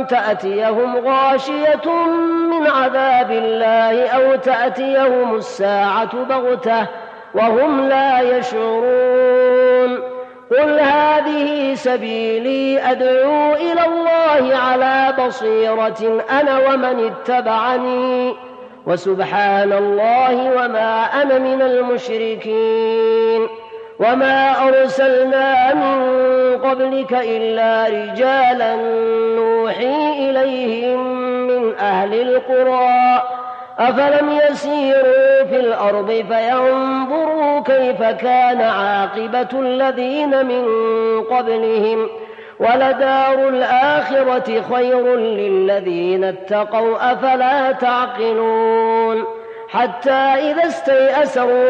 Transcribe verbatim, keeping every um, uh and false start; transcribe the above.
تأتيهم غاشية من عذاب الله أو تأتيهم الساعة بغتة وهم لا يشعرون. قل هذه سبيلي أدعو إلى الله على بصيرة أنا ومن اتبعني وسبحان الله وما أنا من المشركين. وما أرسلنا من قبلك إلا رجالا نوحي إليهم من أهل القرى أفلم يسيروا في الأرض فينظروا كيف كان عاقبة الذين من قبلهم ولدار الآخرة خير للذين اتقوا أفلا تعقلون. حتى إذا استيأسوا